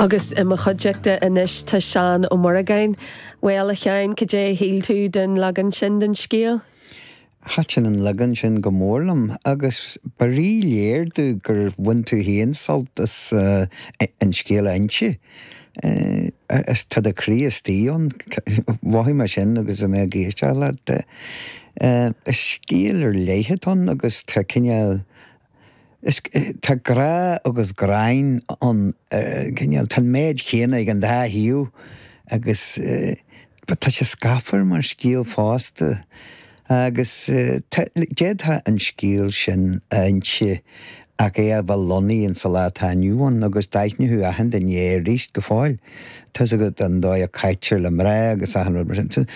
Agus I mo chuideachta inis tá sean ó Moragain, bhfuil a cheann go dé híl tú den lagan sin den scéal? Hatsin an lagan sin go mórlam, agus barí léir du gur bhain tú híon saltas an scéal aintse. Is tad a crí is tíon, bhaí mar sin agus a mé géiste le is scéal ar léithetón agus tá cineal tá gra agus grain an cineal tan méid chéana ag an dá hiú agus tá sé scafar mar scéal fásta agus déad ha an scéal sin aintse ag é bhil lonaí an sa láthainniuúin agus daithniú a hen den é ríist go fáil. Tás a go an dó a caiitear le mré agus a han mar sin.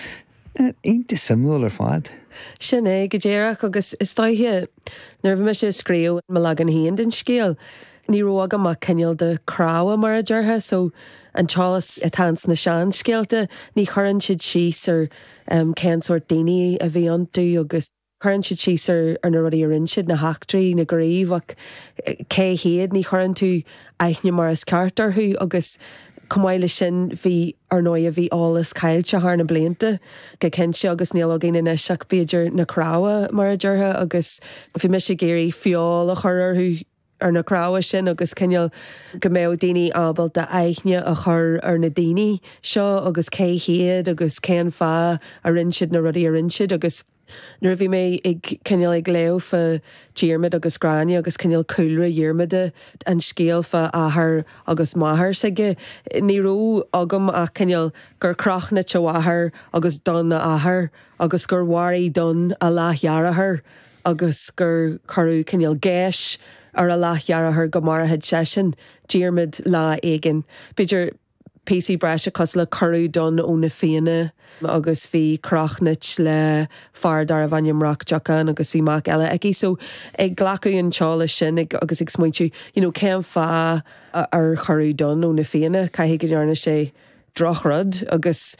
Ínta samúil ar fád. Sin é go déireach agus is táithe nuair bhí me sé scríú me lagan híon den scéal. Ní róga má cineal de cráha mar a deartha, so an Charles atans na sean scéalta ní churann siad síos ar cén sort daoine a bhí an tú agus churann siad síos ar na rudí ar insiad na heachtraí na gríomh ach cé héad ní churann tú aithne mar as cartarthú agus cumáile sin bhí ar nó a bhí álas caiilte thar na blianta go cinse agus níl agin in seach beidir na cráha mar a deartha agus bhí me sé géirí fiáil a churarthú ar na cráha sin agus cineal go méid daoine ábal de aithne a chur ar na daoine seo agus cé héad agus cén fá ar insiad na rudí ar insiad agus nuair bhí mé ag cineal ag léo fa díarmid agus gráine agus cineal coolra díarmide an scéal fa áthair agus máthair saige. Ní ró agam a cineal gur crachna te bháthair agus don na áthair agus gur warí don a láthhearrathair agus gur choú cineal géis ar a láthhearrathair go marthaid sesin díarmid lá éigen. Beidir PC breise cos le choú don ó na féine agus bhí crachnit le fardar a bhainneamreacht deachan agus bhí mac eile aici, so ag ghlacu an teála sin agus ag smuintú cén fá ar choú don ó na féine caithé go dearna sé drochrod agus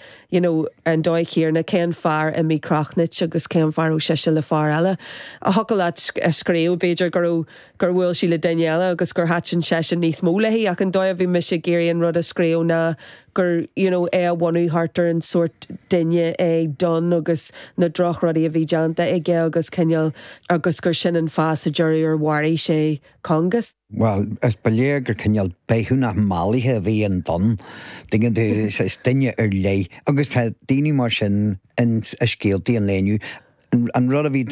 an dóid chéarna cén fear i mí crachnit agus cén fear ó seise le fear eile. A hocail scríú beidir gur bhfuil sí le daine eile agus gur hat sin seise níos mólaí ach an dóid bhí me sé géiríonn rud a scríú na gur é a bhainú hartar an sort duine é don agus na drochrodí a bhí deanta ige agus cineal agus gur sin an fás a deirí ar warí sé congas. Well, is baléir gur cineal béithúna málaithe a bhí an don dinge du is duine ar lei agus tá daoine mar sin in a scéaltaí an léniu. An rud a bhí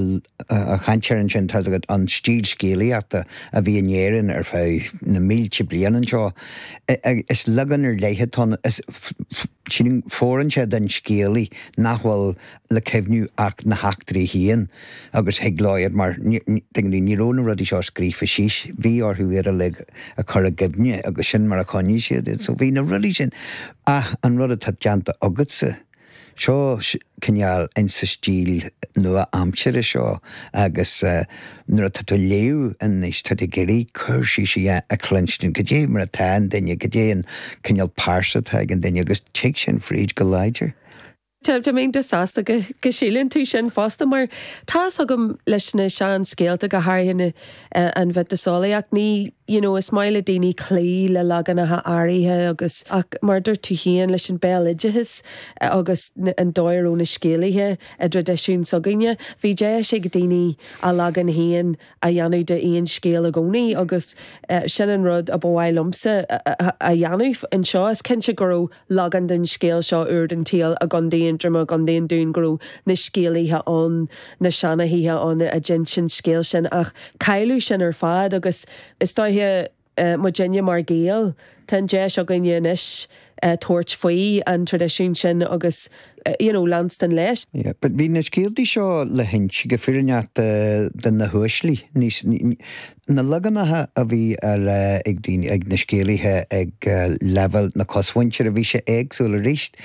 a chaintear an sin tá an stíl scéalaíachta a bhí an éireann ar fá na mílte blianan seo. Is legan ar léithetón is sin fórann sé den scéalaí nachhfuil le cehniú ach na heachtarí híon agus heagláir mar ní róna rudí seo scrífa síos bhí orthú ar a le a chur a gibne agus sin mar a choní siad, so bhí na rudí sin an rud a tá deanta agatsa. Seo cineal in sa stíl nua amseire seo agus nuair a tú léú inis tá géirí chuirsí sé a chlinstún go dé mar a tain daine go dé an cineal páirsa an daine agus te sin fríd go leidir. Tá mé desásta go sílann tú sin fásta mar tá agam leis na sean scéalta go háirhanna an bheit desálaach ní is maile daoine clí le laganatha áirithe agus ach mardir tú híon leis an béalideas agus an dóirú na scéalaithe a tradiisiún sogaine, bhí dé sé go daoine a lagan híon a dheanú de íon scéal a gcónaí agus sin an rud a bhhail lomsa a dheanú an seo is cinse gurú lagan den scéal seo úr an tíal a gondaíon drama gondaíon dún gurú na scéalaithe an na seanahíthe an a gin sin scéal sin ach cailú sin ar fad agus is Virginia mar géal tan dé a gine inis tuairt faoi an tradiisiún sin agus Lanston leis. Yeah, but bhí na scéaltaí seo le hinse go fireneat den na thuislí. Na laganathe a bhí ag na scéalaithe ag level na coshaintear a bhí sé agsúil a ríist.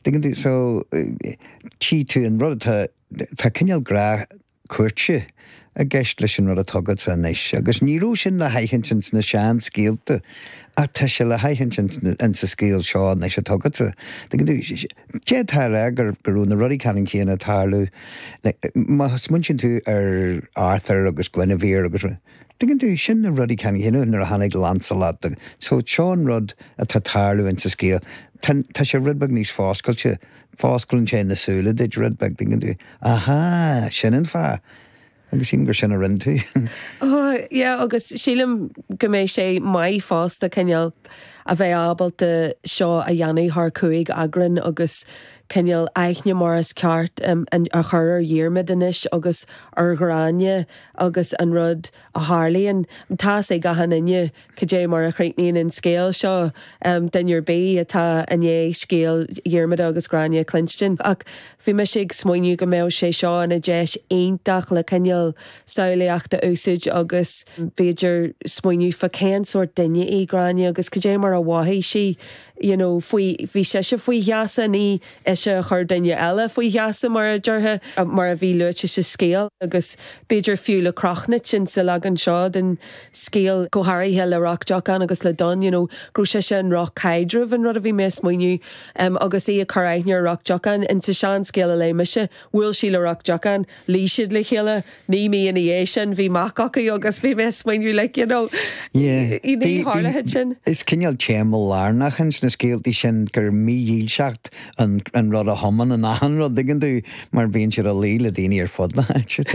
So tí tú an rud tá cineal gra cuairte a gceist leis an rud a tugad sa níos. Agus níró sin le haithintins na sean scéalta a tá se le haithintins in sa scéal seo níos a tugad sa. Dé thar gur gurú na rudí canan chéanna tharlú. Mas mun sin tú ar Arthur agus Guinevere agus Digan tú sin na rudí canan chéanna nar a hanig Lancelot. So Sean rud a tá tharlú in sa scéal. Tá sé rudbag níos fáscailte, fáscailn sé na súla did rudbag digan tú. Aha, sin an fá. Agus sin gur sin a rinn tú. agus sílam go méid sé mai fásta ceneal a bheith ábalta seo a dhéanaí th cuaig agran agus ceneal aithne maras ceart a chur ar dhiarmid inis agus ar gráine agus an rud a Harlaíon tá é gahan inne go dé mar a chréitníon in scéal seo denir bé atá inné scéal dhiarmid agus gráine clinstin ach bhí me sig smoinniu go méh sé seo in a deis aintach le ceneal saolaíochta úsáid agus beidir smoinniu fa céan sort duine í gráine agus go dé mar a bháthaí si bhí sé faoi heasa ní is se chur daine eile faoi heasa mar a dúrthe mar a bhí luite sa scéal agus beidir fiú le crochnit sin sa legan seo den scéal gothirithe le rockteachán agus le don grú sé an rock caidrih an rud a bhí mé smoinniu agus í a choráithne rockteachán in sa sean scéal a léimeise bhfuil sí le rockteachán lí siad le chéile ní míon é sin bhí macacha agus bhí mé smoinniu le í ní hálathe sin. Is cinneal témal lárnach na scéaltaí sin gur mídhíl seacht an rud a thoman an ahan rud digan tú mar bhíonn siad a lí le daoine ar fud na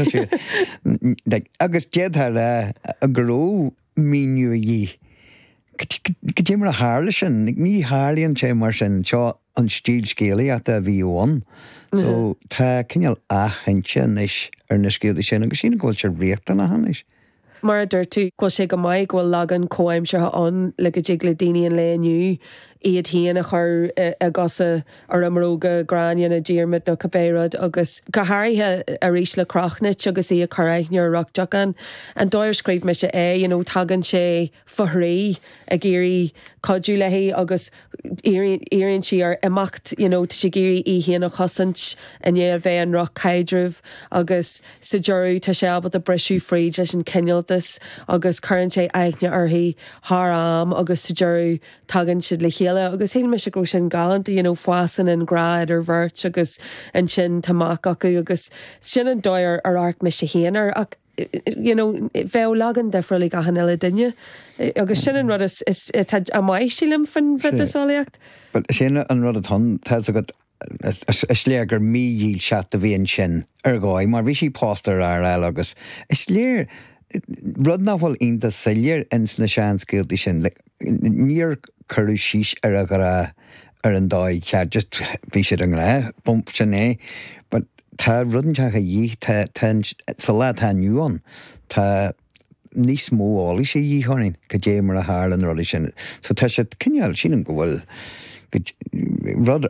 agus déad a gró míniu a dhí. Go dé mar a hála sin, ní hálíonn sé mar sin seo an stíl scéalaí a bhí óin. So tá cinneal aithinte níos ar na scéaltaí sin agus sin ghfuil sé riachta na hanis. Mar a dúirtú ghfuil sé go maiid ghfuil legan cóimseartha an le go dtí le daoine an léniu iad híana a chur a gosa ar amróga gráine na díarmid na cabérad agus go háirithe a rís le crochnit agus í a choráithne ar rockteachán an dóir scríb me sé tagann sé fothraí a géirí codú lehí agus éironn si ar imacht tá sé géirí í híana a chosint inné a bheith an rock caidrih agus sa deirú tá sé abal a breisiú fríd leis an cenealtas agus chuann sé aithne orthaí thám agus sa deirú tagann siad le chéile agus hé me se go sin galanta foisan an gráid ar bhirt agus an sin tamach acu agus sin an dóir ar arc me sé héanaar ach bheith legan defriúla gahan eile duine agus sin an rud is a maiid sílim fan bheitasálaíocht. But sin an rud atá tá go is léir gur mídhíl seat a bhíon sin ar gáid mar bhí sí póstar ar eile agus is léir rud náhfuil ionta saoir ins na sean scéaltaí sin níor curú síos ar a gur ar an dáid cead just bhí siad an le bump sin but tá rudan teach a dhí sa le tá nniuán tá níos móála sé dhíáin go dé mar a hálan rudí sin so tá sé cineal sin an go bhfuil rud